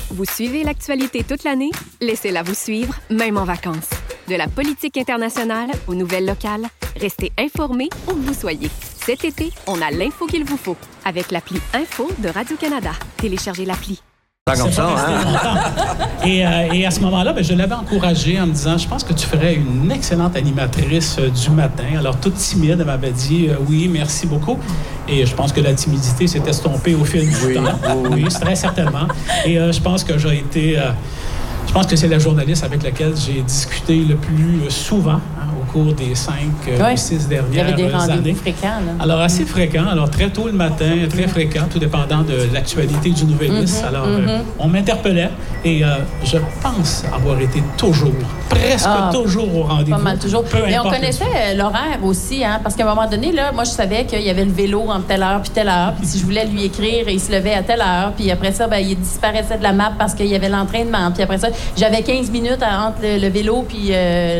Vous suivez l'actualité toute l'année? Laissez-la vous suivre, même en vacances. De la politique internationale aux nouvelles locales, restez informés où que vous soyez. Cet été, on a l'info qu'il vous faut avec l'appli Info de Radio-Canada. Téléchargez l'appli. Comme ça, hein? Et à ce moment-là, je l'avais encouragée en me disant, je pense que tu ferais une excellente animatrice du matin. Alors, toute timide, elle m'avait dit, oui, merci beaucoup. Et je pense que la timidité s'est estompée au fil du temps. Oui, très certainement. Et je pense que j'ai été... je pense que c'est la journaliste avec laquelle j'ai discuté le plus souvent au cours des 5 ou 6 dernières années. Il y avait des rendez-vous fréquents. Là. Alors, assez fréquents. Alors, très tôt le matin, très fréquent, tout dépendant de l'actualité du Nouvelliste. Alors, on m'interpellait et je pense avoir été toujours, presque toujours au rendez-vous. Pas mal toujours. Mais on connaissait l'horaire aussi, hein, parce qu'à un moment donné, là, moi, je savais qu'il y avait le vélo entre telle heure puis telle heure. Puis si je voulais lui écrire, il se levait à telle heure. Puis après ça, il disparaissait de la map parce qu'il y avait l'entraînement. Puis après ça, j'avais 15 minutes entre le vélo puis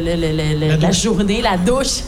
la journée, la douche.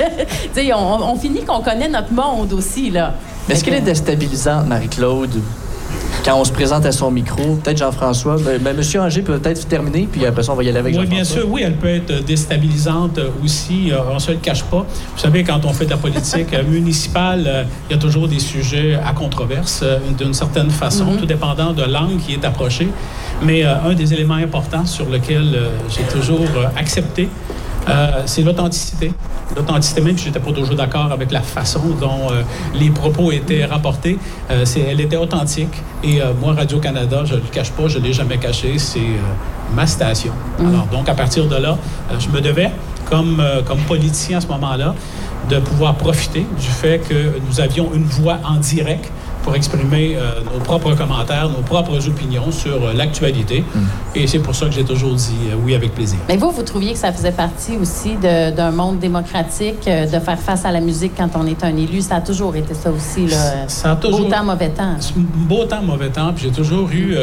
on finit qu'on connaît notre monde aussi, là. Mais est-ce qu'elle est déstabilisante, Marie-Claude, quand on se présente à son micro? Peut-être Jean-François. Monsieur Anger peut peut-être terminer, puis après ça, on va y aller avec Jean-François. Oui, bien sûr. Oui, elle peut être déstabilisante aussi. On ne se le cache pas. Vous savez, quand on fait de la politique municipale, il y a toujours des sujets à controverse, d'une certaine façon, tout dépendant de l'angle qui est approché. Mais un des éléments importants sur lequel j'ai toujours accepté, c'est l'authenticité. L'authenticité, même si je n'étais pas toujours d'accord avec la façon dont les propos étaient rapportés, elle était authentique. Et moi, Radio-Canada, je ne le cache pas, je ne l'ai jamais caché, c'est ma station. Alors, donc, à partir de là, je me devais, comme politicien à ce moment-là, de pouvoir profiter du fait que nous avions une voix en direct pour exprimer nos propres commentaires, nos propres opinions sur l'actualité. Et c'est pour ça que j'ai toujours dit oui avec plaisir. Mais vous trouviez que ça faisait partie aussi d'un monde démocratique, de faire face à la musique quand on est un élu? Ça a toujours été ça aussi, là. Ça a toujours... Beau temps, mauvais temps. Beau temps, mauvais temps. Puis j'ai toujours eu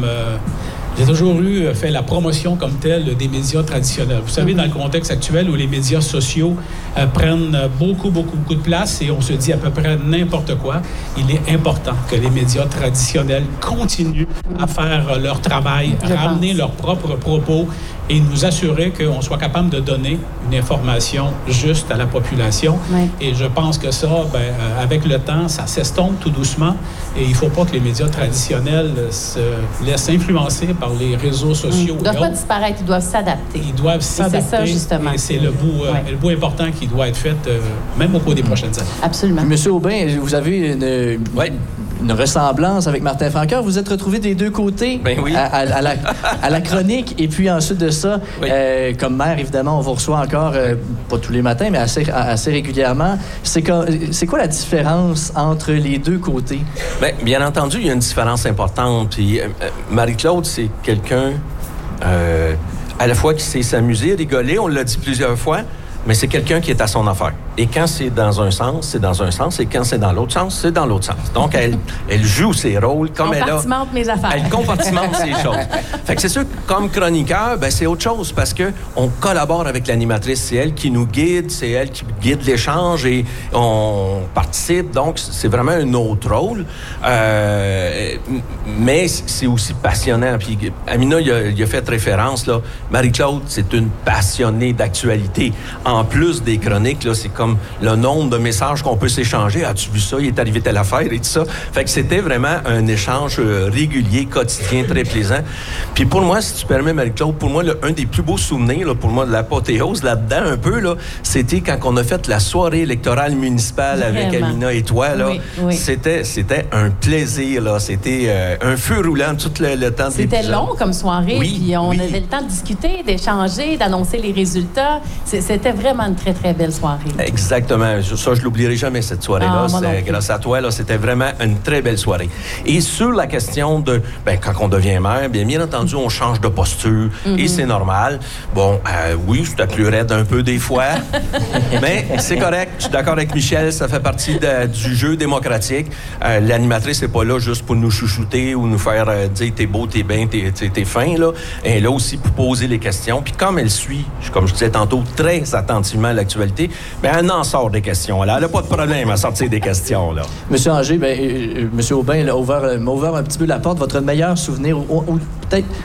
J'ai toujours fait la promotion comme telle des médias traditionnels. Vous savez, dans le contexte actuel où les médias sociaux prennent beaucoup de place et on se dit à peu près n'importe quoi, il est important que les médias traditionnels continuent à faire leur travail, ramener leurs propres propos et nous assurer qu'on soit capable de donner une information juste à la population. Oui. Et je pense que ça, avec le temps, ça s'estompe tout doucement et il ne faut pas que les médias traditionnels se laissent influencer par les réseaux sociaux. Ils ne doivent pas disparaître, ils doivent s'adapter. Ils doivent s'adapter. C'est ça, justement. Et c'est le bout important qui doit être fait, même au cours des prochaines années. Absolument. Monsieur Aubin, vous avez une ressemblance avec Martin Francoeur. Vous êtes retrouvés des deux côtés à la chronique. Et puis ensuite de ça, comme maire, évidemment, on vous reçoit encore, pas tous les matins, mais assez régulièrement. C'est quoi la différence entre les deux côtés? Bien entendu, il y a une différence importante. Puis Marie-Claude, c'est quelqu'un à la fois qui sait s'amuser, rigoler, on l'a dit plusieurs fois, mais c'est quelqu'un qui est à son affaire. Et quand c'est dans un sens, c'est dans un sens. Et quand c'est dans l'autre sens, c'est dans l'autre sens. Donc, elle joue ses rôles comme elle a... Compartimente mes affaires. Elle compartimente ses choses. Fait que c'est sûr que comme chroniqueur, c'est autre chose parce que on collabore avec l'animatrice. C'est elle qui nous guide, c'est elle qui guide l'échange et on participe. Donc, c'est vraiment un autre rôle. Mais c'est aussi passionnant. Puis Amina, il a fait référence, là. Marie-Claude, c'est une passionnée d'actualité. En plus des chroniques, là, c'est comme le nombre de messages qu'on peut s'échanger. As-tu vu ça? Il est arrivé telle affaire et tout ça. Fait que c'était vraiment un échange régulier, quotidien, très plaisant. Puis pour moi, si tu permets, Marie-Claude, pour moi, un des plus beaux souvenirs, là, pour moi, de l'apothéose là-dedans, un peu, là, c'était quand on a fait la soirée électorale municipale avec Amina et toi. Là. Oui. C'était un plaisir. Là. C'était un feu roulant tout le temps. C'était long comme soirée. Puis on avait le temps de discuter, d'échanger, d'annoncer les résultats. C'était vraiment une très, très belle soirée. Exactement. Ça, je l'oublierai jamais, cette soirée-là. Grâce à toi, là, c'était vraiment une très belle soirée. Et sur la question de, quand on devient maire, bien entendu, on change de posture et c'est normal. Bon, oui, c'était plus raide un peu des fois, mais c'est correct. Je suis d'accord avec Michel, ça fait partie du jeu démocratique. L'animatrice n'est pas là juste pour nous chouchouter ou nous faire dire t'es beau, t'es bien, t'es fin, là. Elle est là aussi pour poser les questions. Puis comme elle suit, comme je disais tantôt, très attentivement l'actualité, elle en sort des questions. Elle n'a pas de problème à sortir des questions. Là. Monsieur Anger, Monsieur Aubin m'a ouvert un petit peu la porte. Votre meilleur souvenir, ou peut-être